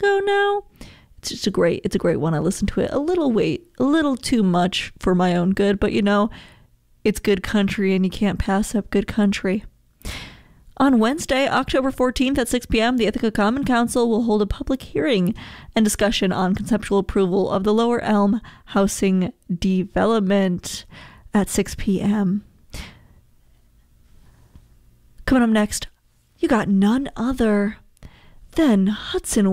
ago now. It's a great one. I listened to it a little too much for my own good, but it's good country and you can't pass up good country. On Wednesday, October 14th at 6 p.m., the Ithaca Common Council will hold a public hearing and discussion on conceptual approval of the Lower Elm housing development at 6 p.m. Coming up next, you got none other than Hudson